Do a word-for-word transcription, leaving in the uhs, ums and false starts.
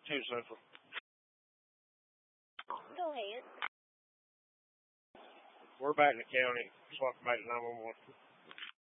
Too Central. Go ahead. We're back in the county. Swap back to nine one one.